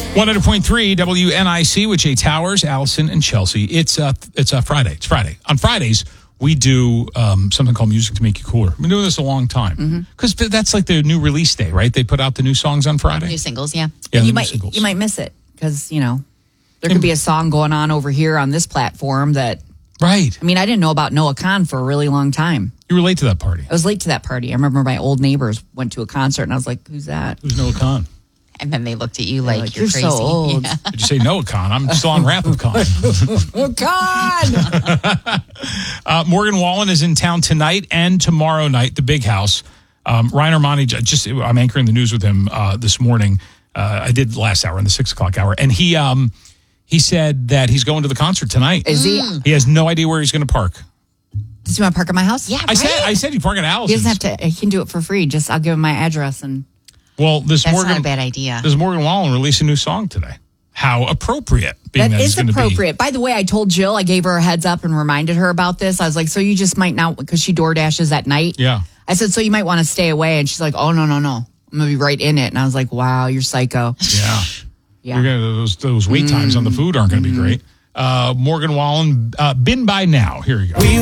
100.3 WNIC with Jay Towers, Allison, and Chelsea. It's Friday. It's Friday. On Fridays, we do something called Music to Make You Cooler. We've been doing this a long time. Because that's like the new release day, right? They put out the new songs on Friday. New singles, yeah. Yeah, You might miss it because, there could be a song going on over here on this platform that, Right. I didn't know about Noah Kahn for a really long time. You were late to that party. I was late to that party. I remember my old neighbors went to a concert and I was like, who's that? Who's Noah Kahn? And then they looked at you like you're crazy. so old. Yeah. Did you say Noah Kahn? I'm still on Wrath of Kahn. Oh, God! Morgan Wallen is in town tonight and tomorrow night, the Big House. Ryan Armani, I'm anchoring the news with him this morning. I did last hour in the 6 o'clock hour. And he said that he's going to the concert tonight. Is he? He has no idea where he's going to park. Does he want to park at my house? Yeah, I said you park at Allison's. He doesn't have to. He can do it for free. I'll give him my address and. Well, That's not a bad idea. Does Morgan Wallen release a new song today? How appropriate. Being That it's is gonna appropriate. By the way, I told Jill, I gave her a heads up and reminded her about this. I was like, so you just might not, because she door dashes at night. Yeah. I said, so you might want to stay away. And she's like, oh, no. I'm going to be right in it. And I was like, wow, you're psycho. Yeah. Yeah. You're gonna, those wait times on the food aren't going to be great. Morgan Wallen, Been By Now. Here you go.